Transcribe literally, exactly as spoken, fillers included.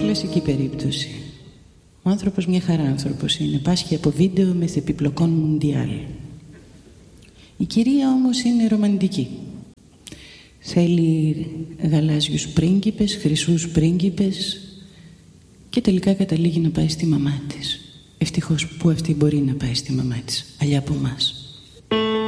κλασική περίπτωση. Ο άνθρωπος μια χαρά άνθρωπος είναι. Πάσχει από βίντεο με επιπλοκών μουντιάλ. Η κυρία όμως είναι ρομαντική. Θέλει γαλάζιους πρίγκιπες, χρυσούς πρίγκιπες και τελικά καταλήγει να πάει στη μαμά της. Ευτυχώς που αυτή μπορεί να πάει στη μαμά της, αλλιά από εμάς.